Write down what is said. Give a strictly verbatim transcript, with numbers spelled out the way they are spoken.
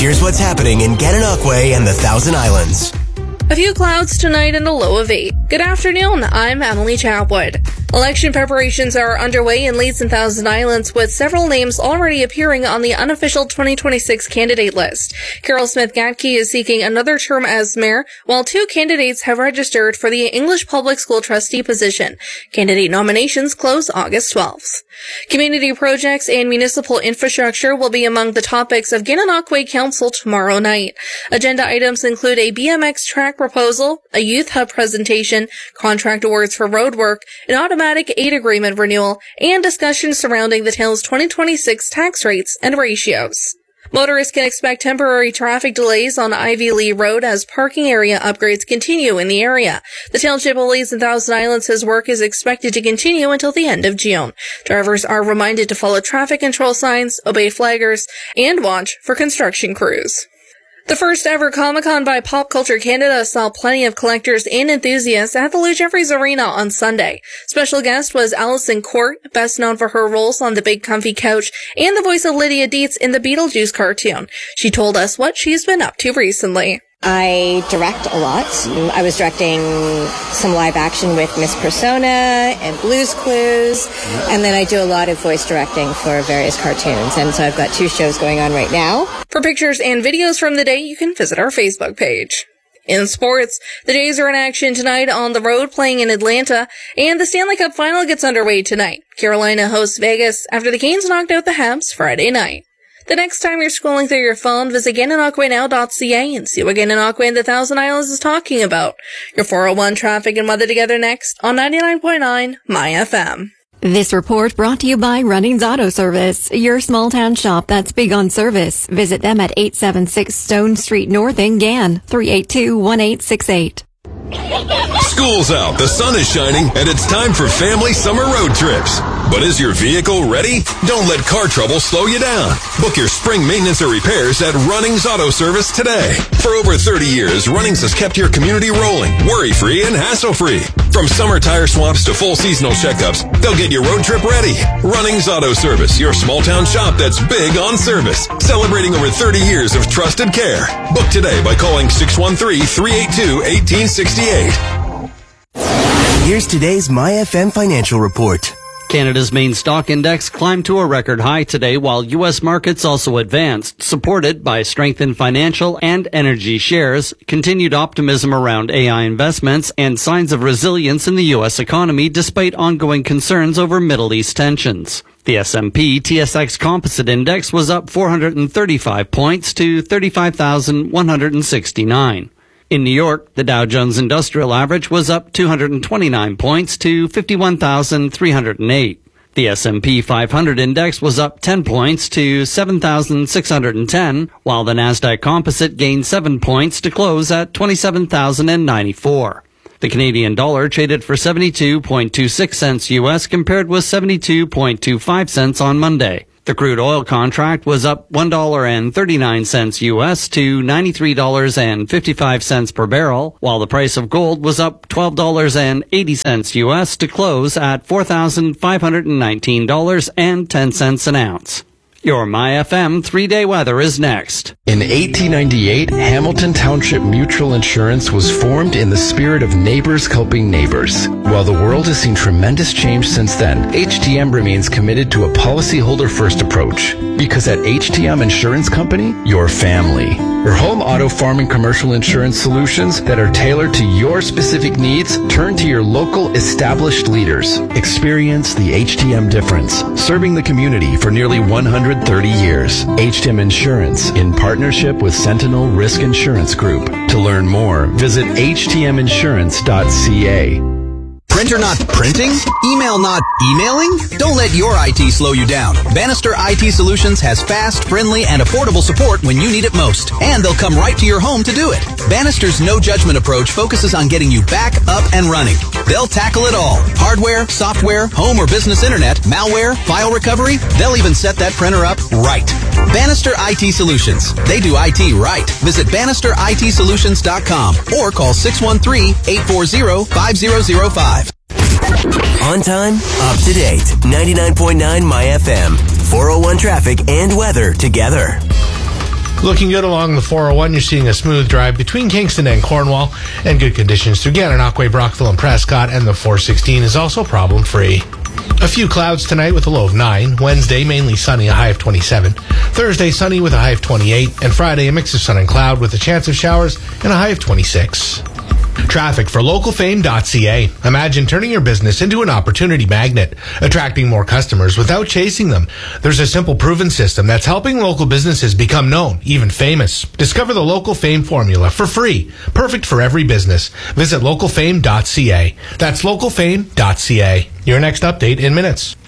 here's what's happening in Gananoque and the Thousand Islands. A few clouds tonight and a low of eight. Good afternoon, I'm Emily Chapwood. Election preparations are underway in Leeds and Thousand Islands, with several names already appearing on the unofficial twenty twenty-six candidate list. Carol Smith-Gatke is seeking another term as mayor, while two candidates have registered for the English Public School trustee position. Candidate nominations close August twelfth. Community projects and municipal infrastructure will be among the topics of Gananoque Council tomorrow night. Agenda items include a B M X track proposal, a youth hub presentation, contract awards for road work, an automatic aid agreement renewal, and discussions surrounding the town's twenty twenty-six tax rates and ratios. Motorists can expect temporary traffic delays on Ivy Lee Road as parking area upgrades continue in the area. The Township of Leeds and Thousand Islands says work is expected to continue until the end of June. Drivers are reminded to follow traffic control signs, obey flaggers, and watch for construction crews. The first ever Comic-Con by Pop Culture Canada saw plenty of collectors and enthusiasts at the Lou Jeffries Arena on Sunday. Special guest was Allison Court, best known for her roles on The Big Comfy Couch and the voice of Lydia Dietz in the Beetlejuice cartoon. She told us what she's been up to recently. I direct a lot. I was directing some live action with Miss Persona and Blue's Clues, and then I do a lot of voice directing for various cartoons, and so I've got two shows going on right now. For pictures and videos from the day, you can visit our Facebook page. In sports, the Jays are in action tonight on the road playing in Atlanta, and the Stanley Cup Final gets underway tonight. Carolina hosts Vegas after the Canes knocked out the Habs Friday night. The next time you're scrolling through your phone, visit Gananoque now dot c a and see what Gananoque and the Thousand Islands is talking about. Your four oh one traffic and weather together next on ninety-nine point nine My F M. This report brought to you by Runnings Auto Service, your small town shop that's big on service. Visit them at eight seventy-six Stone Street North in Gan, three eight two, one eight six eight. School's out, the sun is shining, and it's time for family summer road trips. But is your vehicle ready? Don't let car trouble slow you down. Book your spring maintenance or repairs at Runnings Auto Service today. For over thirty years, Runnings has kept your community rolling, worry-free and hassle-free. From summer tire swaps to full seasonal checkups, they'll get your road trip ready. Runnings Auto Service, your small-town shop that's big on service. Celebrating over thirty years of trusted care. Book today by calling six one three, three eight two, one eight six eight. Here's today's My F M financial report. Canada's main stock index climbed to a record high today, while U S markets also advanced, supported by strength in financial and energy shares, continued optimism around A I investments, and signs of resilience in the U S economy despite ongoing concerns over Middle East tensions. The S and P T S X Composite Index was up four hundred thirty-five points to thirty-five thousand one hundred sixty-nine. In New York, the Dow Jones Industrial Average was up two hundred twenty-nine points to fifty-one thousand three hundred eight. The S and P five hundred Index was up ten points to seven thousand six hundred ten, while the Nasdaq Composite gained seven points to close at twenty-seven thousand ninety-four. The Canadian dollar traded for seventy-two point two six cents U S compared with seventy-two point two five cents on Monday. The crude oil contract was up one dollar and thirty-nine cents U S to ninety-three dollars and fifty-five cents per barrel, while the price of gold was up twelve dollars and eighty cents U S to close at four thousand five hundred nineteen dollars and ten cents an ounce. Your My F M three-day weather is next. In eighteen ninety-eight, Hamilton Township Mutual Insurance was formed in the spirit of neighbors helping neighbors. While the world has seen tremendous change since then, H T M remains committed to a policyholder-first approach. Because at H T M Insurance Company, your family. For home, auto, farm, and commercial insurance solutions that are tailored to your specific needs, turn to your local established leaders. Experience the H T M difference, serving the community for nearly one hundred thirty years. H T M Insurance, in partnership with Sentinel Risk Insurance Group. To learn more, visit H T M insurance dot c a. Printer not printing? Email not emailing? Don't let your I T slow you down. Bannister I T Solutions has fast, friendly, and affordable support when you need it most. And they'll come right to your home to do it. Bannister's no-judgment approach focuses on getting you back, up, and running. They'll tackle it all. Hardware, software, home or business internet, malware, file recovery. They'll even set that printer up right. Bannister I T Solutions. They do I T right. Visit bannister I T solutions dot com or call six one three, eight four zero, five zero zero five. On time, up to date. ninety-nine point nine My F M. four oh one traffic and weather together. Looking good along the four oh one. You're seeing a smooth drive between Kingston and Cornwall, and good conditions through Gananoque, Brockville, and Prescott, and the four sixteen is also problem-free. A few clouds tonight with a low of nine. Wednesday, mainly sunny, a high of twenty-seven. Thursday, sunny with a high of twenty-eight. And Friday, a mix of sun and cloud with a chance of showers and a high of twenty-six. Traffic for local fame dot c a. Imagine turning your business into an opportunity magnet, attracting more customers without chasing them. There's a simple proven system that's helping local businesses become known, even famous. Discover the Local Fame formula for free, perfect for every business. Visit local fame dot c a. That's local fame dot c a. Your next update in minutes.